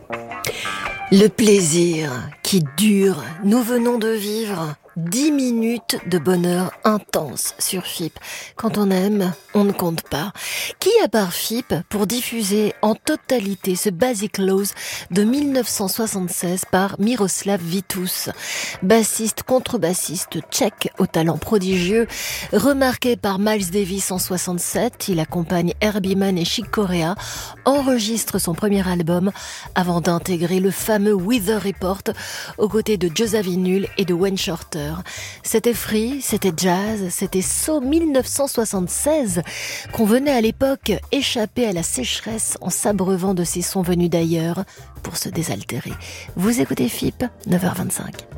Le plaisir qui dure, nous venons de vivre 10 minutes de bonheur intense sur FIP. Quand on aime, on ne compte pas. Qui a part FIP pour diffuser en totalité ce Basic Laws de 1976 par Miroslav Vitous, bassiste contrebassiste tchèque au talent prodigieux, remarqué par Miles Davis en 67, il accompagne Herbie Mann et Chick Corea, enregistre son premier album avant d'intégrer le fameux Weather Report aux côtés de Joe Zawinul et de Wayne Shorter. C'était free, c'était jazz, c'était So 1976 qu'on venait à l'époque échapper à la sécheresse en s'abreuvant de ces sons venus d'ailleurs pour se désaltérer. Vous écoutez FIP, 9h25.